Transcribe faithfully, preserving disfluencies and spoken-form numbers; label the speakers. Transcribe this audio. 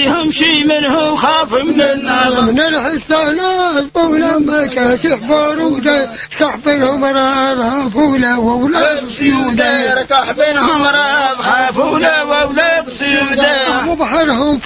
Speaker 1: فيهم شي منه خاف من النار
Speaker 2: من الحسانات ولما كاسح باروده كح بينهم راض فوله واولاد سيوده
Speaker 1: كح بينهم راض خافوله واولاد سيوده
Speaker 2: وبحرهم